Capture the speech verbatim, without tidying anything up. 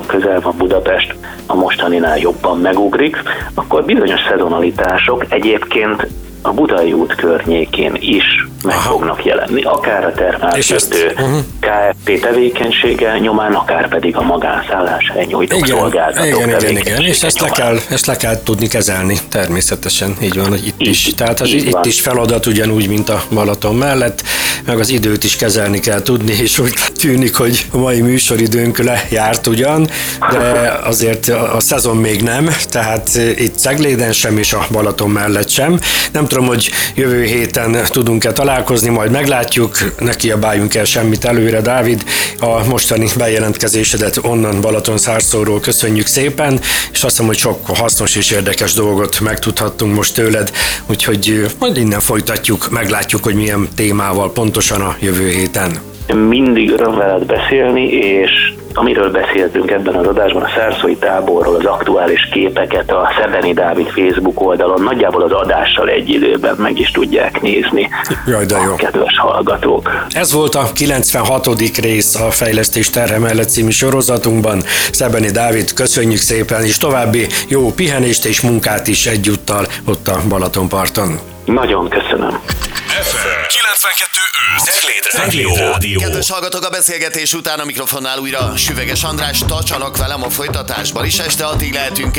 van, közel van Budapest, a mostaninál jobban megugrik, akkor bizonyos szezonalitások egyébként a Budai út környékén is meg Aha. fognak jelenni, akár a termálkötő uh-huh. ká ef té tevékenysége nyomán, akár pedig a magánszálláshely nyújtók szolgáltatók igen, tevékenysége igen, igen, és ezt le, kell, ezt le kell tudni kezelni természetesen, így van, hogy itt így, is. Tehát az itt van. Is feladat ugyanúgy, mint a Balaton mellett, meg az időt is kezelni kell tudni, és úgy tűnik, hogy a mai műsoridőnk lejárt ugyan, de azért a, a szezon még nem, tehát itt Cegléden sem, és a Balaton mellett sem. Nem tudom, hogy jövő héten tudunk-e találkozni, majd meglátjuk, ne kiabáljunk el semmit előre. Dávid, a mostani bejelentkezésedet onnan Balatonszárszóról köszönjük szépen, és azt hiszem, hogy sok hasznos és érdekes dolgot megtudhattunk most tőled, úgyhogy majd innen folytatjuk, meglátjuk, hogy milyen témával pontosan a jövő héten. Mindig öröm veled beszélni, és amiről beszéltünk ebben az adásban, a szárszói táborról, az aktuális képeket a Szebeni Dávid Facebook oldalon nagyjából az adással egy időben meg is tudják nézni. Jaj, de jó. A kedves hallgatók. Ez volt a kilencvenhatodik rész a Fejlesztés terhe mellett című sorozatunkban. Szebeni Dávid, köszönjük szépen, és további jó pihenést és munkát is egyúttal ott a Balatonparton. Nagyon köszönöm. ef em kilencvenkettő öt Rádió. Kedves hallgatók, a beszélgetés után a mikrofonnál újra Süveges András, tartsanak velem a folytatásban is. Este hatig lehetünk